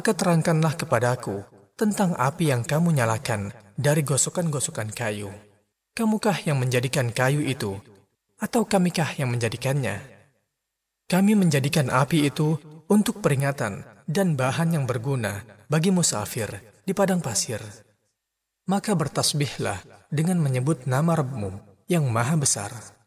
maka terangkanlah kepadaku tentang api yang kamu nyalakan dari gosokan-gosokan kayu. Kamukah yang menjadikan kayu itu, atau kamikah yang menjadikannya? Kami menjadikan api itu untuk peringatan dan bahan yang berguna bagi musafir di padang pasir. Maka bertasbihlah dengan menyebut nama Rabbmu yang maha besar.